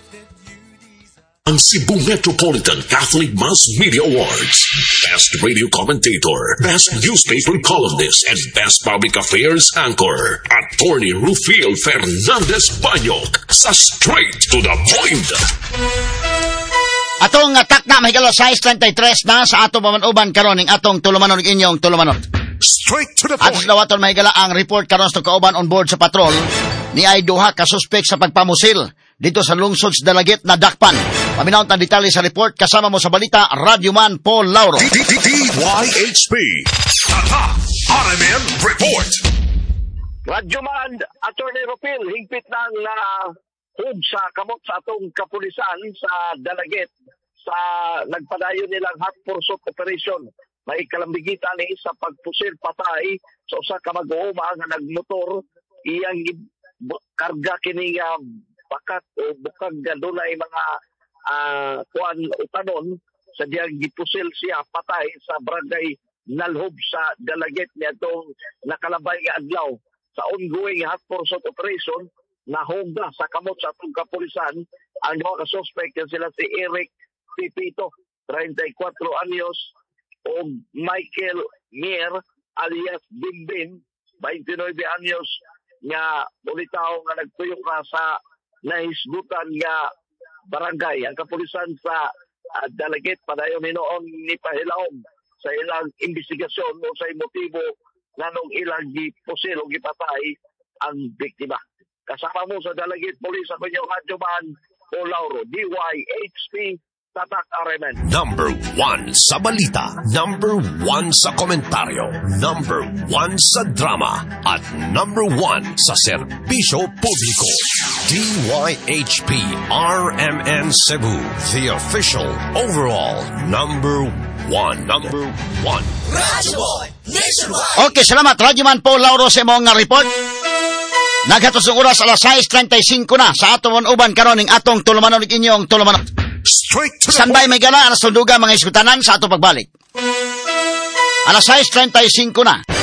Ang Cebu Metropolitan Catholic Mass Media Awards. Best Radio Commentator, Best Newspaper Columnist, and Best Public Affairs Anchor. Attorney Rufiel Fernandez Banyok sa Straight to the Point. Atong atak na mahigala 6:33 na sa ato pamanuban karon ning atong tulumanon inyong tulumanon. Straight to the point. At dawaton mahigala ang report karon sa kauban on board sa patrol ni ay duha ka suspek sa pagpamusil dito sa lungsod sa Dalagit na Dakpan. Paminaw ang detalye sa report kasama mo sa balita Radyo Man Paul Lauro. DYHP RMN Report. Radyo Man, Attorney Rupil, higpit ng hub sa kamot sa atong kapulisan sa Dalagit sa nagpadayon nilang hot pursuit operation. May kalambigitan ni sa pagpusil patay sa usa ka mag-uuma nga nagmotor iyang karga kini bakat o bukag dunay mga kuan utanon sa diyang gipusil siya patay sa barangay Nalhob sa Dalagit niadtong nakalabay nga adlaw. Sa ongoing hot pursuit operation nahugda sa kamot sa atong kapulisan ang duha ka suspect sila si Eric Pipito 34 anyos o Michael Mier alias Bimbin 29 anyos nga bulitaw nga nagtuyo ka sa nahisgutan nga barangay. Ang kapulisan sa Dalagit padayon hinoon ni pahilawom sa ilang investigasyon o sa motibo nganong ilang gipusil o gipatay ang biktima. Kasama mo sa Dalagit Police ako inyong Radyo Man o Lauro, DYHP Tatak RMN. Number 1 sa balita, number 1 sa komentaryo, number 1 sa drama, at number 1 sa serbisyo publiko. DYHP RMN Cebu, the official overall number 1. Number 1. Radyo Boy Nationwide. Okay, salamat Radyo Man Paul Lauro sa mga report. Naghatos ng oras alas 6:35 na sa atong uban karon ning atong tulumanon inyong tulumanon. Straight to the Standby may gala alas tunduga mga iskutanan sa ato pagbalik. Alas 6:35 na.